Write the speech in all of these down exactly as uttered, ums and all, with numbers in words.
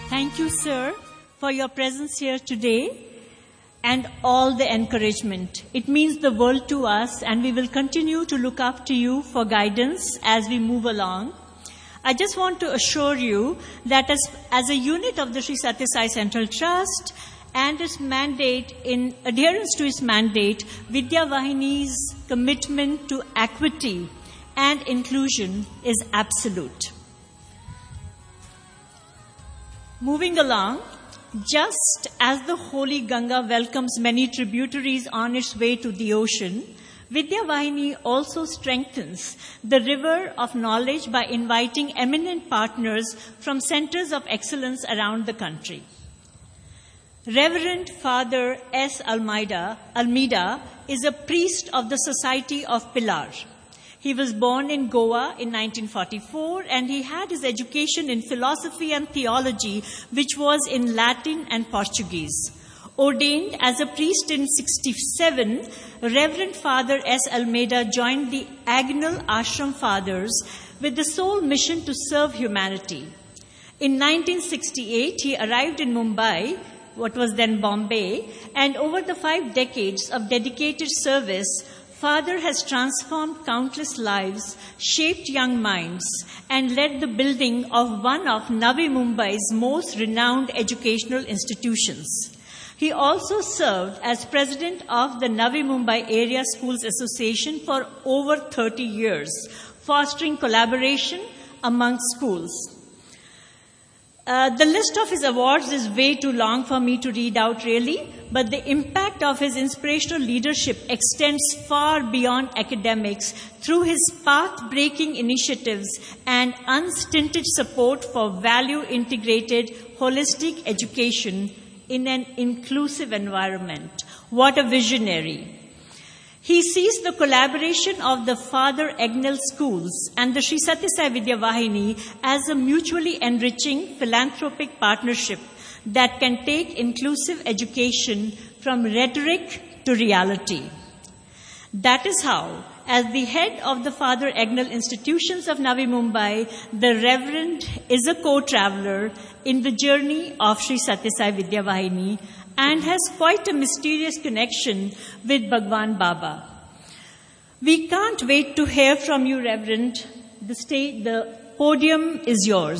Thank you, sir, for your presence here today and all the encouragement. It means the world to us, and we will continue to look up to you for guidance as we move along. I just want to assure you that as, as a unit of the Sri Sathya Sai Central Trust and its mandate, in adherence to its mandate, Vidya Vahini's commitment to equity and inclusion is absolute. Moving along, just as the holy Ganga welcomes many tributaries on its way to the ocean, Vidya Vahini also strengthens the river of knowledge by inviting eminent partners from centers of excellence around the country. Reverend Father S. Almeida, Almeida is a priest of the Society of Pilar. He was born in Goa in nineteen forty-four, and he had his education in philosophy and theology, which was in Latin and Portuguese. Ordained as a priest in sixty-seven, Reverend Father S. Almeida joined the Agnal Ashram Fathers with the sole mission to serve humanity. In nineteen sixty-eight, he arrived in Mumbai, what was then Bombay, and over the five decades of dedicated service, Father has transformed countless lives, shaped young minds, and led the building of one of Navi Mumbai's most renowned educational institutions. He also served as president of the Navi Mumbai Area Schools Association for over thirty years, fostering collaboration among schools. Uh, the list of his awards is way too long for me to read out, really, but the impact of his inspirational leadership extends far beyond academics through his path-breaking initiatives and unstinted support for value-integrated, holistic education in an inclusive environment. What a visionary. He sees the collaboration of the Father Agnal schools and the Sri Sathya Sai Vidya Vahini as a mutually enriching philanthropic partnership that can take inclusive education from rhetoric to reality. That is how, as the head of the Father Agnal institutions of Navi Mumbai, the Reverend is a co-traveler in the journey of Sri Sathya Sai Vidya Vahini and has quite a mysterious connection with Bhagwan Baba. We can't wait to hear from you, Reverend. The stage, the podium is yours.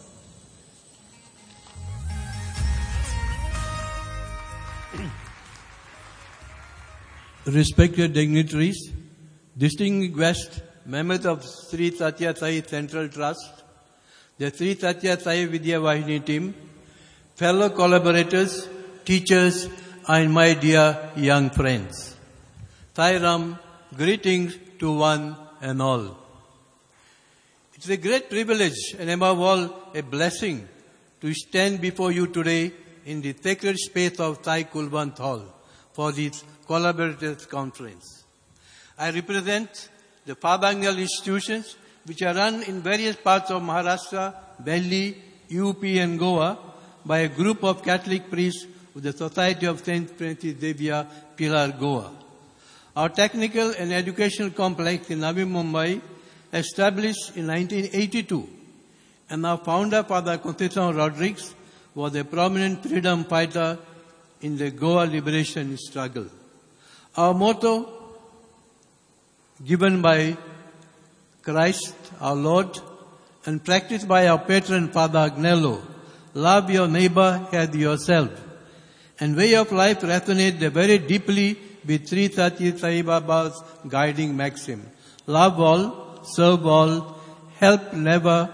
Respected dignitaries, distinguished guests, members of Sri Sathya Sai Central Trust, the Sri Sathya Sai Vidya Vahini team, fellow collaborators, teachers, and my dear young friends. Sai Ram, greetings to one and all. It's a great privilege and above all a blessing to stand before you today in the sacred space of Sai Kulwant Hall for this collaborators conference. I represent the Father Agnal institutions which are run in various parts of Maharashtra, Delhi, U P and Goa by a group of Catholic priests of the Society of Saint Francis Xavier, Pilar, Goa. Our technical and educational complex in Navi Mumbai, established in nineteen eighty-two, and our founder, Father Conceição Rodrigues, was a prominent freedom fighter in the Goa liberation struggle. Our motto, given by Christ our Lord and practiced by our patron Father Agnello, love your neighbor as yourself, and way of life resonates very deeply with Sri Sathya Sai Baba's guiding maxim. Love all, serve all, help never,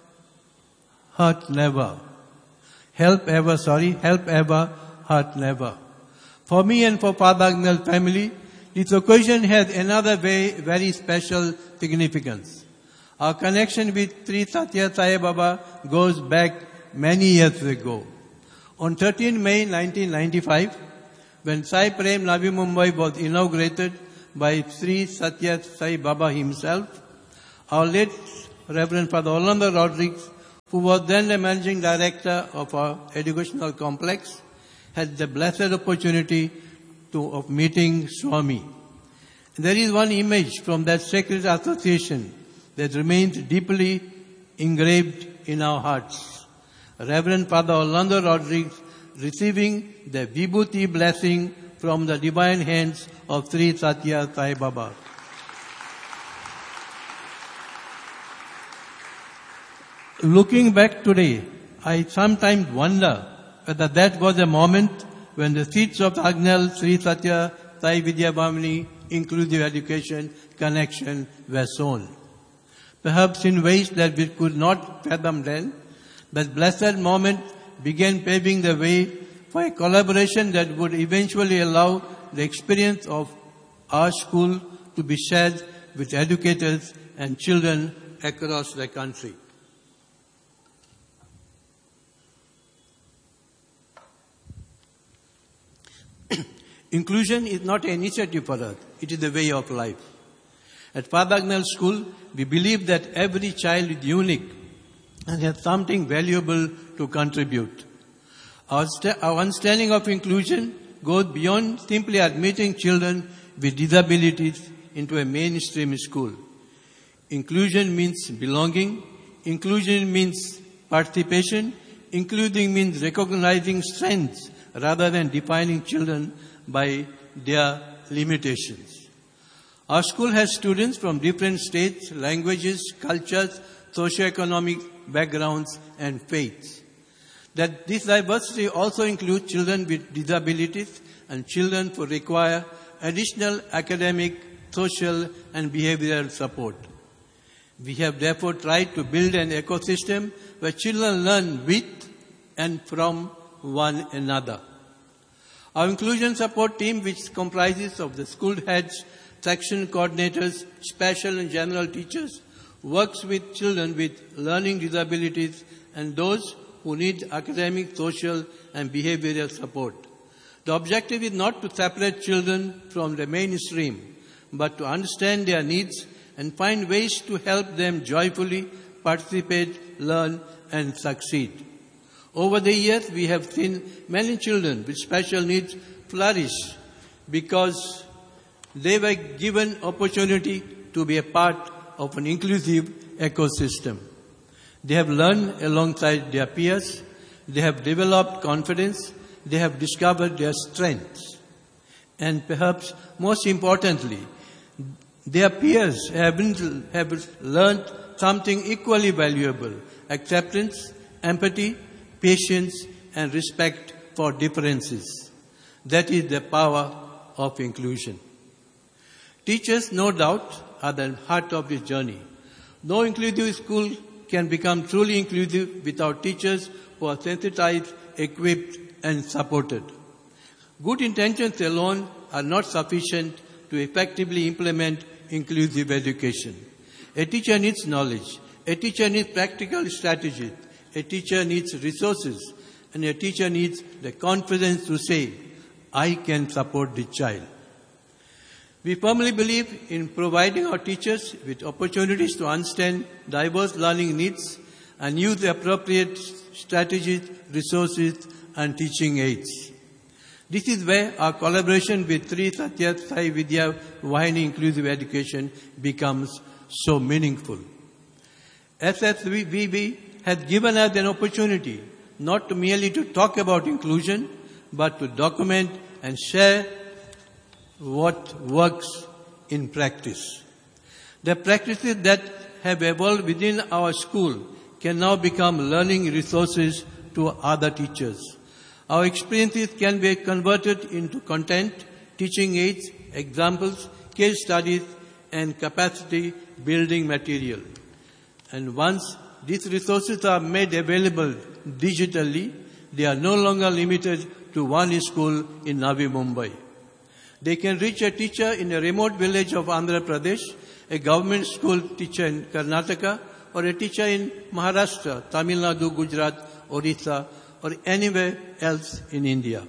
hurt never. Help ever, sorry, help ever, hurt never. For me and for Father Agnal family, this occasion has another very, very special significance. Our connection with Sri Sathya Sai Baba goes back many years ago. On thirteenth May nineteen ninety-five, when Sai Prem Navi Mumbai was inaugurated by Sri Sathya Sai Baba himself, our late Reverend Father Orlando Rodrigues, who was then the managing director of our educational complex, had the blessed opportunity to, of meeting Swami. There is one image from that sacred association that remains deeply engraved in our hearts. Reverend Father Orlando Rodriguez, receiving the Vibhuti blessing from the divine hands of Sri Satya Sai Baba. Looking back today, I sometimes wonder whether that was a moment when the seeds of Agnel Sri Satya Sai Vidya Bhavani Inclusive Education Connection were sown. Perhaps in ways that we could not fathom then, that blessed moment began paving the way for a collaboration that would eventually allow the experience of our school to be shared with educators and children across the country. Inclusion is not an initiative for us, it is a way of life. At Father Agnel School, we believe that every child is unique and has something valuable to contribute. Our, st- our understanding of inclusion goes beyond simply admitting children with disabilities into a mainstream school. Inclusion means belonging. Inclusion means participation. Including means recognizing strengths rather than defining children by their limitations. Our school has students from different states, languages, cultures, socioeconomic backgrounds, and faiths. That this diversity also includes children with disabilities and children who require additional academic, social, and behavioral support. We have therefore tried to build an ecosystem where children learn with and from one another. Our inclusion support team, which comprises of the school heads, section coordinators, special and general teachers, works with children with learning disabilities and those who need academic, social, and behavioral support. The objective is not to separate children from the mainstream, but to understand their needs and find ways to help them joyfully participate, learn, and succeed. Over the years, we have seen many children with special needs flourish because they were given opportunity to be a part of an inclusive ecosystem. They have learned alongside their peers. They have developed confidence. They have discovered their strengths. And perhaps most importantly, their peers have, been, have learned something equally valuable: acceptance, empathy, patience, and respect for differences. That is the power of inclusion. Teachers, no doubt, are the heart of this journey. No inclusive school can become truly inclusive without teachers who are sensitized, equipped, and supported. Good intentions alone are not sufficient to effectively implement inclusive education. A teacher needs knowledge. A teacher needs practical strategies. A teacher needs resources. And a teacher needs the confidence to say, I can support the child. We firmly believe in providing our teachers with opportunities to understand diverse learning needs and use the appropriate strategies, resources, and teaching aids. This is where our collaboration with Sri Satya Sai Vidya Vahini Inclusive Education becomes so meaningful. S S V B has given us an opportunity not to merely to talk about inclusion, but to document and share what works in practice. The practices that have evolved within our school can now become learning resources to other teachers. Our experiences can be converted into content, teaching aids, examples, case studies, and capacity building material. And once these resources are made available digitally, they are no longer limited to one school in Navi Mumbai. They can reach a teacher in a remote village of Andhra Pradesh, a government school teacher in Karnataka, or a teacher in Maharashtra, Tamil Nadu, Gujarat, Odisha, or anywhere else in India.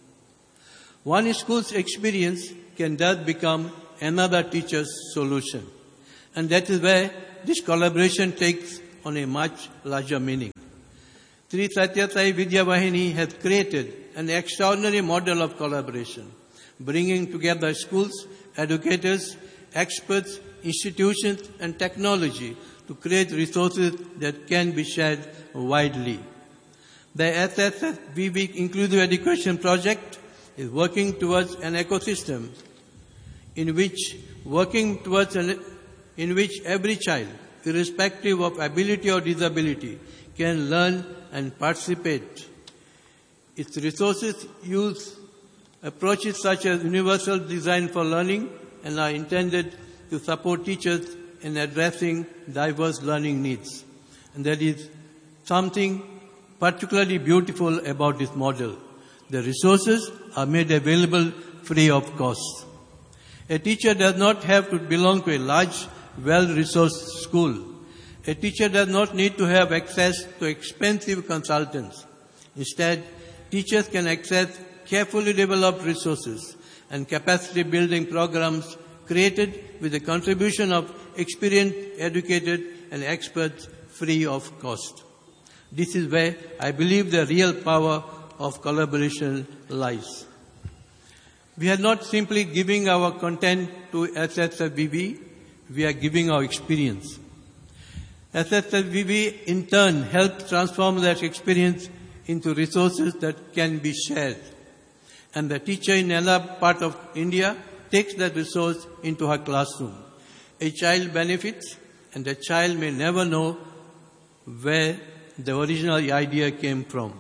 One school's experience can thus become another teacher's solution. And that is where this collaboration takes on a much larger meaning. Sri Satya Sai Vidya Vahini has created an extraordinary model of collaboration, bringing together schools, educators, experts, institutions, and technology to create resources that can be shared widely. The S S S V V Inclusive Education Project is working towards an ecosystem in which working towards an, in which every child, irrespective of ability or disability, can learn and participate. Its resources use approaches such as universal design for learning and are intended to support teachers in addressing diverse learning needs. And there is something particularly beautiful about this model. The resources are made available free of cost. A teacher does not have to belong to a large, well-resourced school. A teacher does not need to have access to expensive consultants. Instead, teachers can access carefully developed resources and capacity-building programs created with the contribution of experienced, educated, and experts free of cost. This is where I believe the real power of collaboration lies. We are not simply giving our content to S S S V V, we are giving our experience. S S S V V in turn helps transform that experience into resources that can be shared. And the teacher in another part of India takes that resource into her classroom. A child benefits, and the child may never know where the original idea came from.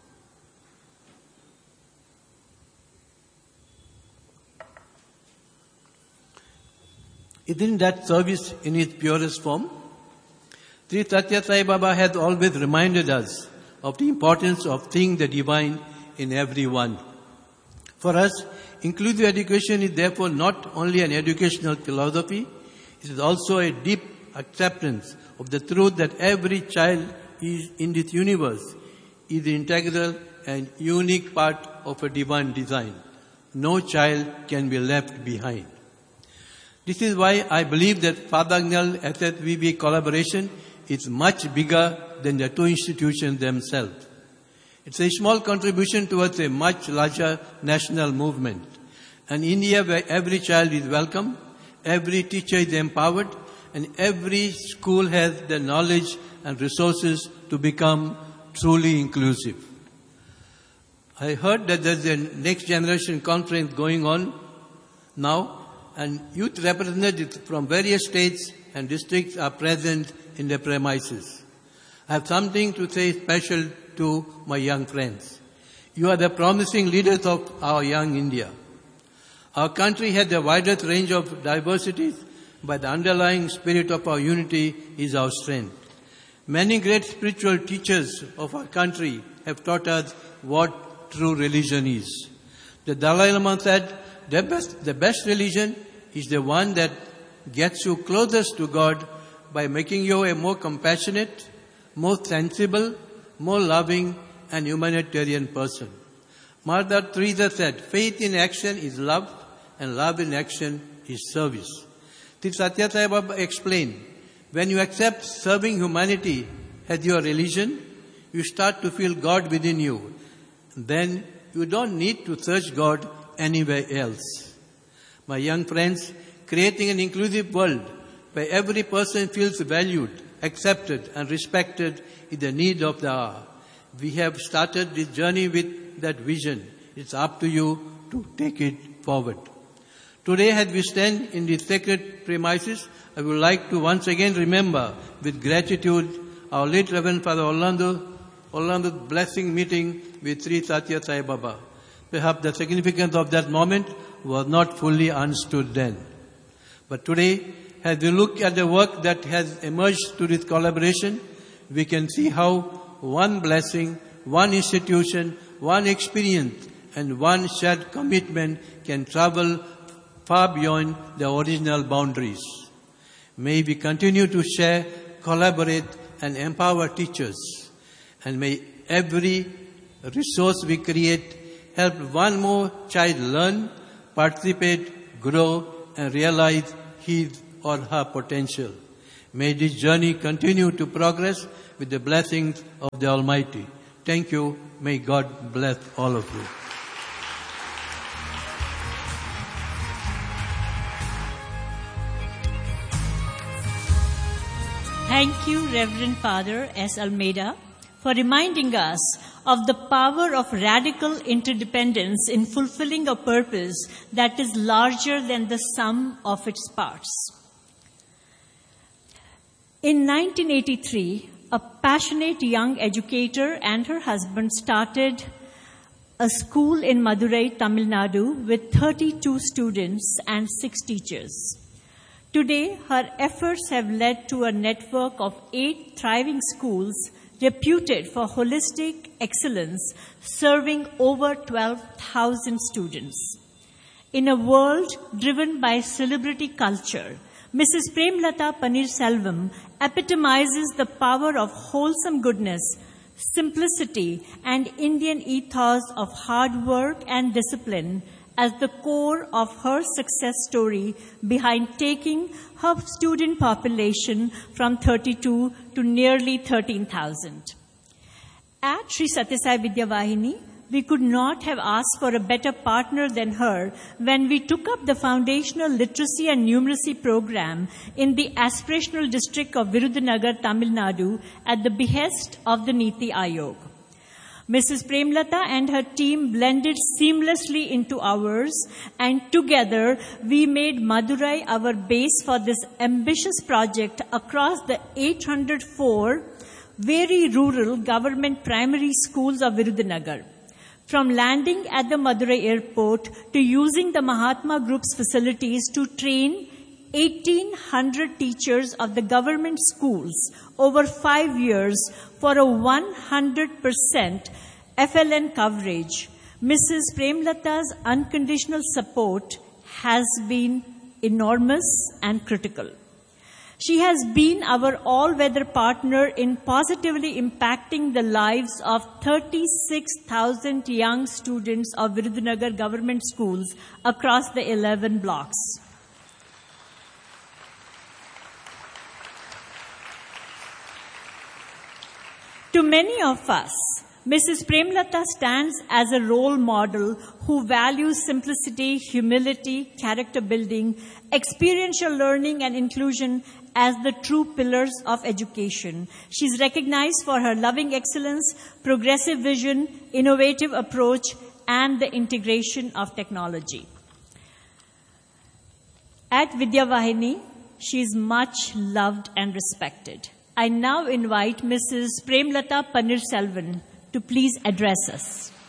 Isn't that service in its purest form? Sri Sathya Sai Baba has always reminded us of the importance of seeing the divine in everyone. For us, inclusive education is therefore not only an educational philosophy, it is also a deep acceptance of the truth that every child is in this universe is an integral and unique part of a divine design. No child can be left behind. This is why I believe that Father Agnel S S V V collaboration is much bigger than the two institutions themselves. It's a small contribution towards a much larger national movement. An India where every child is welcome, every teacher is empowered, and every school has the knowledge and resources to become truly inclusive. I heard that there's a next generation conference going on now, and youth representatives from various states and districts are present in the premises. I have something to say special to my young friends. You are the promising leaders of our young India. Our country has the widest range of diversities, but the underlying spirit of our unity is our strength. Many great spiritual teachers of our country have taught us what true religion is. The Dalai Lama said, the best, the best religion is the one that gets you closest to God by making you a more compassionate, more sensible, more loving and humanitarian person. Mother Teresa said, faith in action is love and love in action is service. Sri Sathya Sai Baba explained, when you accept serving humanity as your religion, you start to feel God within you. Then you don't need to search God anywhere else. My young friends, creating an inclusive world where every person feels valued, accepted and respected is the need of the hour. We have started this journey with that vision. It's up to you to take it forward. Today, as we stand in the sacred premises, I would like to once again remember with gratitude our late Reverend Father Orlando, Orlando's blessing meeting with Sri Sathya Sai Baba. Perhaps the significance of that moment was not fully understood then. But today, as we look at the work that has emerged through this collaboration, we can see how one blessing, one institution, one experience, and one shared commitment can travel far beyond the original boundaries. May we continue to share, collaborate, and empower teachers. And may every resource we create help one more child learn, participate, grow, and realize his or her potential. May this journey continue to progress with the blessings of the Almighty. Thank you. May God bless all of you. Thank you, Reverend Father S. Almeida, for reminding us of the power of radical interdependence in fulfilling a purpose that is larger than the sum of its parts. In nineteen eighty-three, a passionate young educator and her husband started a school in Madurai, Tamil Nadu, with thirty-two students and six teachers. Today, her efforts have led to a network of eight thriving schools reputed for holistic excellence, serving over twelve thousand students. In a world driven by celebrity culture, Missus Premlata Paneerselvam epitomizes the power of wholesome goodness, simplicity, and Indian ethos of hard work and discipline as the core of her success story behind taking her student population from thirty-two to nearly thirteen thousand. At Sri Sathya Sai Vidya Vahini, we could not have asked for a better partner than her when we took up the foundational literacy and numeracy program in the aspirational district of Virudhunagar, Tamil Nadu, at the behest of the Niti Aayog. Missus Premlata and her team blended seamlessly into ours, and together we made Madurai our base for this ambitious project across the eight hundred four very rural government primary schools of Virudhunagar. From landing at the Madurai airport to using the Mahatma Group's facilities to train eighteen hundred teachers of the government schools over five years for a one hundred percent F L N coverage, Missus Premlata's unconditional support has been enormous and critical. She has been our all-weather partner in positively impacting the lives of thirty-six thousand young students of Virudhunagar government schools across the eleven blocks. To many of us, Missus Premlata stands as a role model who values simplicity, humility, character building, experiential learning, and inclusion as the true pillars of education. She is recognized for her loving excellence, progressive vision, innovative approach, and the integration of technology. At Vidya Vahini, she is much loved and respected. I now invite Missus Premlata Paneerselvam to please address us.